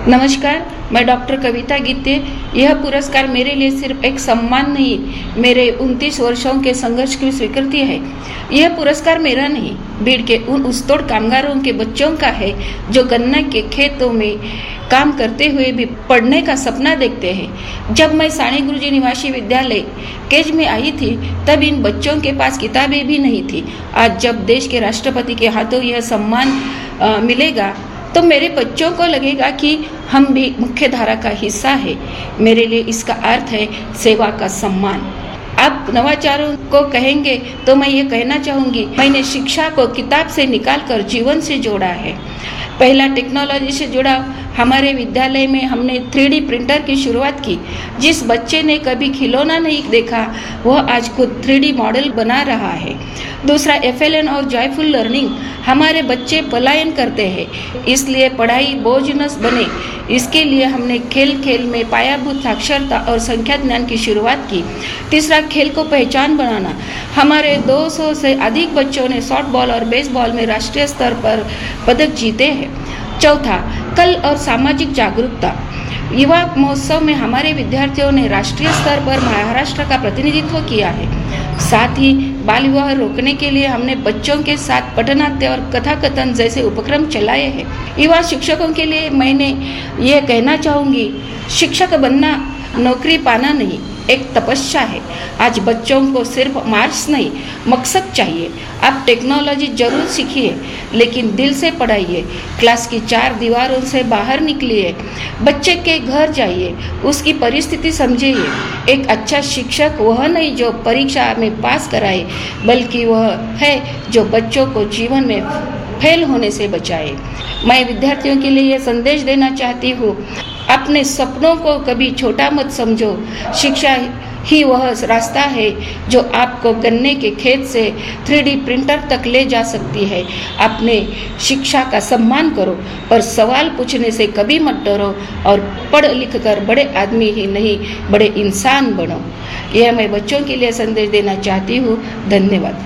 नमस्कार, मैं डॉक्टर कविता गीते। यह पुरस्कार मेरे लिए सिर्फ एक सम्मान नहीं, मेरे 29 वर्षों के संघर्ष की स्वीकृति है। यह पुरस्कार मेरा नहीं, भीड़ के उन उस्तोड़ कामगारों के बच्चों का है जो गन्ना के खेतों में काम करते हुए भी पढ़ने का सपना देखते हैं। जब मैं साणी गुरुजी निवासी विद्यालय केज में आई थी, तब इन बच्चों के पास किताबें भी नहीं थी। आज जब देश के राष्ट्रपति के हाथों यह सम्मान मिलेगा, तो मेरे बच्चों को लगेगा कि हम भी मुख्य धारा का हिस्सा है। मेरे लिए इसका अर्थ है सेवा का सम्मान। आप नवाचारों को कहेंगे तो मैं ये कहना चाहूँगी, मैंने शिक्षा को किताब से निकालकर जीवन से जोड़ा है। पहला टेक्नोलॉजी से जुड़ा हमारे विद्यालय में हमने 3D प्रिंटर की शुरुआत की। जिस बच्चे ने कभी खिलौना नहीं देखा, वह आज खुद 3D मॉडल बना रहा है। दूसरा FLN और जॉयफुल लर्निंग। हमारे बच्चे पलायन करते हैं, इसलिए पढ़ाई बोझ न बने, इसके लिए हमने खेल खेल में पायाभूत साक्षरता और संख्या ज्ञान की शुरुआत की। तीसरा, खेल को पहचान बनाना। हमारे 200 से अधिक बच्चों ने सॉफ्टबॉल और बेसबॉल में राष्ट्रीय स्तर पर पदक जीते हैं। चौथा, कल और सामाजिक जागरूकता। युवा महोत्सव में हमारे विद्यार्थियों ने राष्ट्रीय स्तर पर महाराष्ट्र का प्रतिनिधित्व किया है। साथ ही बाल विवाह रोकने के लिए हमने बच्चों के साथ पठनाट्य और कथा कथन जैसे उपक्रम चलाए हैं। युवा शिक्षकों के लिए मैंने ये कहना चाहूँगी, शिक्षक बनना नौकरी पाना नहीं, एक तपस्या है। आज बच्चों को सिर्फ मार्क्स नहीं, मकसद चाहिए। आप टेक्नोलॉजी जरूर सीखिए, लेकिन दिल से पढ़ाइए। क्लास की 4 दीवारों से बाहर निकलिए, बच्चे के घर जाइए, उसकी परिस्थिति समझिए। एक अच्छा शिक्षक वह नहीं जो परीक्षा में पास कराए, बल्कि वह है जो बच्चों को जीवन में फेल होने से बचाए। मैं विद्यार्थियों के लिए यह संदेश देना चाहती हूँ, अपने सपनों को कभी छोटा मत समझो। शिक्षा ही वह रास्ता है जो आपको गन्ने के खेत से 3D प्रिंटर तक ले जा सकती है। अपने शिक्षा का सम्मान करो, पर सवाल पूछने से कभी मत डरो, और पढ़ लिख कर बड़े आदमी ही नहीं, बड़े इंसान बनो। यह मैं बच्चों के लिए संदेश देना चाहती हूँ। धन्यवाद।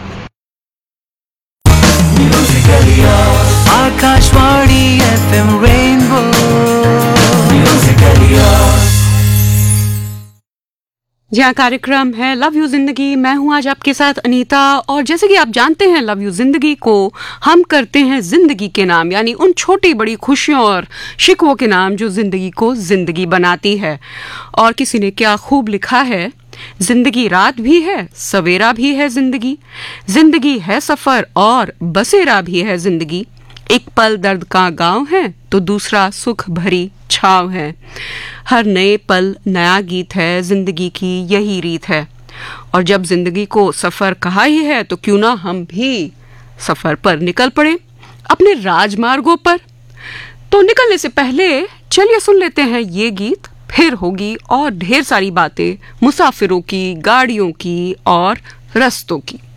Akashvani FM rainbow. जहाँ कार्यक्रम है लव यू जिंदगी। मैं हूँ आज आपके साथ अनीता, और जैसे कि आप जानते हैं, लव यू जिंदगी को हम करते हैं जिंदगी के नाम, यानी उन छोटी बड़ी खुशियों और शिकवों के नाम जो जिंदगी को जिंदगी बनाती है। और किसी ने क्या खूब लिखा है, जिंदगी रात भी है, सवेरा भी है जिंदगी, जिंदगी है सफर और बसेरा भी है जिंदगी। एक पल दर्द का गांव है तो दूसरा सुख भरी छाव है। हर नए पल नया गीत है, जिंदगी की यही रीत है। और जब जिंदगी को सफर कहा ही है, तो क्यों ना हम भी सफर पर निकल पड़े अपने राजमार्गों पर। तो निकलने से पहले चलिए सुन लेते हैं ये गीत, फिर होगी और ढेर सारी बातें मुसाफिरों की, गाड़ियों की और रस्तों की।